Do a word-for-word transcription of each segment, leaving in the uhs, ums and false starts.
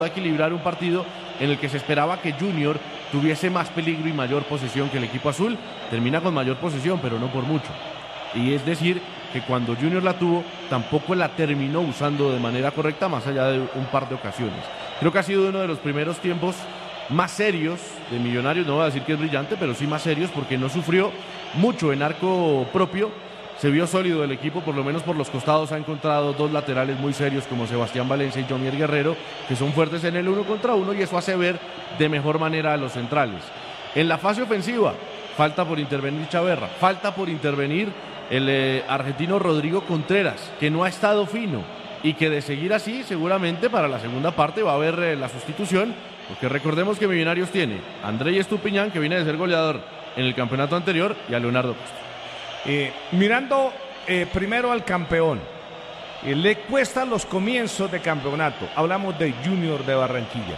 a equilibrar un partido en el que se esperaba que Junior tuviese más peligro y mayor posesión que el equipo azul. Termina con mayor posesión, pero no por mucho. Y es decir, que cuando Junior la tuvo, tampoco la terminó usando de manera correcta, más allá de un par de ocasiones. Creo que ha sido uno de los primeros tiempos más serios de Millonarios, no voy a decir que es brillante, pero sí más serios, porque no sufrió mucho en arco propio. Se vio sólido el equipo, por lo menos por los costados ha encontrado dos laterales muy serios como Sebastián Valencia y Jomier Guerrero, que son fuertes en el uno contra uno, y eso hace ver de mejor manera a los centrales. En la fase ofensiva, falta por intervenir Chaverra, falta por intervenir el eh, argentino Rodrigo Contreras, que no ha estado fino, y que de seguir así, seguramente para la segunda parte va a haber eh, la sustitución, porque recordemos que Millonarios tiene a Andrés Estupiñán, que viene de ser goleador en el campeonato anterior, y a Leonardo Castro. Eh, mirando eh, primero al campeón, eh, le cuestan los comienzos de campeonato. Hablamos de Junior de Barranquilla,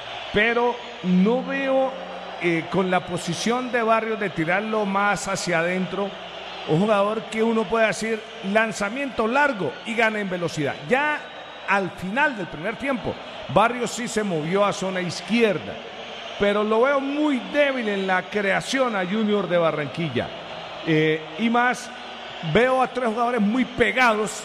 pero no veo eh, con la posición de Barrios de tirarlo más hacia adentro, un jugador que uno puede decir lanzamiento largo y gana en velocidad. Ya al final del primer tiempo, Barrios sí se movió a zona izquierda, pero lo veo muy débil en la creación a Junior de Barranquilla. Eh, y más, veo a tres jugadores muy pegados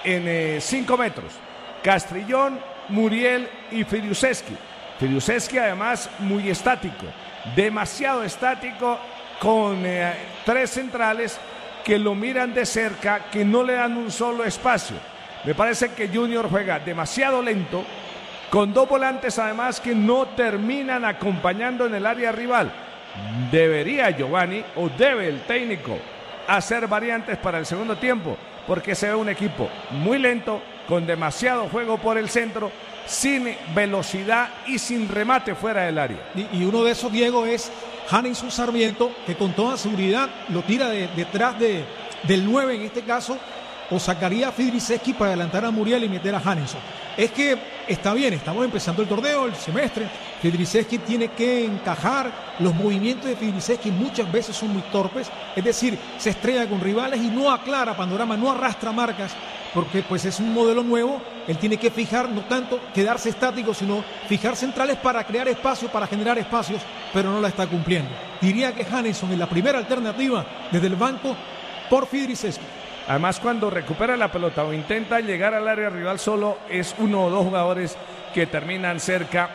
en cinco metros: Castrillón, Muriel y Filiuseski. Filiuseski además muy estático, demasiado estático, con eh, tres centrales que lo miran de cerca, que no le dan un solo espacio. Me parece que Junior juega demasiado lento, con dos volantes además que no terminan acompañando en el área rival. Debería Giovanni, o debe el técnico, hacer variantes para el segundo tiempo, porque se ve un equipo muy lento, con demasiado juego por el centro, sin velocidad y sin remate fuera del área. Y, y uno de esos, Diego, es Hanison Sarmiento, que con toda seguridad lo tira de, detrás de, del nueve en este caso, o sacaría a Fidriseski para adelantar a Muriel y meter a Hanison. Es que está bien, estamos empezando el torneo, el semestre. Fidriseski tiene que encajar. Los movimientos de Fidriseski muchas veces son muy torpes, es decir, se estrella con rivales y no aclara panorama, no arrastra marcas, porque pues es un modelo nuevo. Él tiene que fijar, no tanto quedarse estático, sino fijar centrales para crear espacio, para generar espacios, pero no la está cumpliendo. Diría que Hanison es la primera alternativa desde el banco por Fidriseski. Además, cuando recupera la pelota o intenta llegar al área rival solo, es uno o dos jugadores que terminan cerca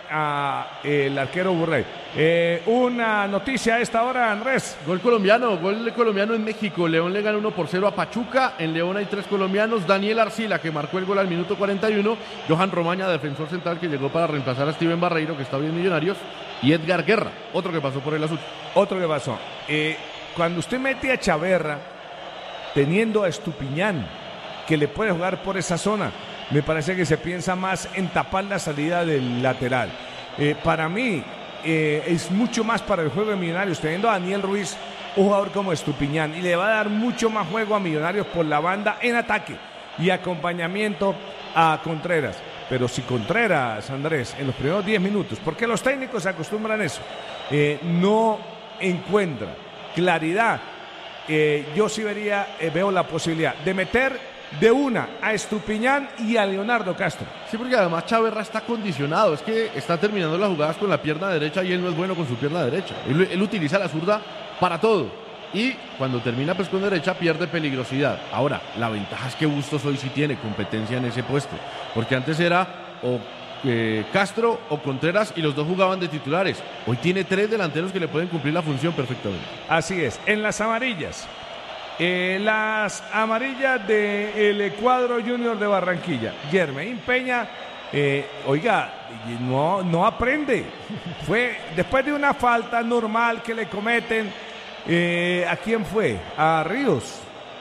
al arquero Burrey. Eh, una noticia a esta hora, Andrés. Gol colombiano, gol colombiano en México. León le gana uno por cero a Pachuca. En León hay tres colombianos: Daniel Arcila, que marcó el gol al minuto cuarenta y uno, Johan Romaña, defensor central, que llegó para reemplazar a Steven Barreiro, que está bien Millonarios, y Edgar Guerra, otro que pasó por el azul. Otro que pasó. Eh, cuando usted mete a Chaverra, teniendo a Estupiñán, que le puede jugar por esa zona, me parece que se piensa más en tapar la salida del lateral. Eh, para mí, eh, es mucho más para el juego de Millonarios, teniendo a Daniel Ruiz, un jugador como Estupiñán, y le va a dar mucho más juego a Millonarios por la banda en ataque y acompañamiento a Contreras. Pero si Contreras, Andrés, en los primeros diez minutos, porque los técnicos se acostumbran a eso, eh, no encuentra claridad, Eh, yo sí vería, eh, veo la posibilidad de meter de una a Estupiñán y a Leonardo Castro. Sí, porque además Chaverra está condicionado, es que está terminando las jugadas con la pierna derecha y él no es bueno con su pierna derecha. Él, él utiliza la zurda para todo y cuando termina pues con derecha pierde peligrosidad. Ahora, la ventaja es que Bustos hoy sí tiene competencia en ese puesto, porque antes era o Eh, Castro o Contreras y los dos jugaban de titulares. Hoy tiene tres delanteros que le pueden cumplir la función perfectamente. Así es. En las amarillas, eh, las amarillas del cuadro Junior de Barranquilla, Jermain Peña, eh, oiga, no, no aprende. Fue después de una falta normal que le cometen, eh, ¿a quién fue? A Ríos.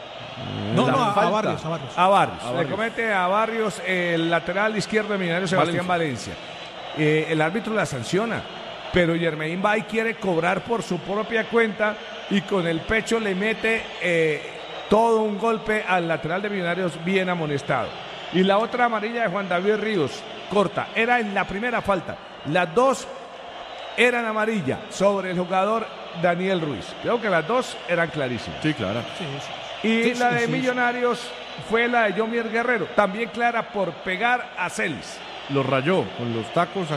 No, no, a, a Barrios, a Barrios. A Barrios. A Le Barrios. comete a Barrios el lateral izquierdo de Millonarios, Sebastián Valencia. Valencia. Eh, el árbitro la sanciona, pero Jermain Bay quiere cobrar por su propia cuenta y con el pecho le mete eh, todo un golpe al lateral de Millonarios, bien amonestado. Y la otra amarilla de Juan David Ríos, corta, era en la primera falta. Las dos eran amarilla sobre el jugador Daniel Ruiz. Creo que las dos eran clarísimas. Sí, claro. Sí, sí. Y Sí, la sí, de sí, Millonarios fue la de Jomier Guerrero, también clara por pegar a Celis. lo rayó con los tacos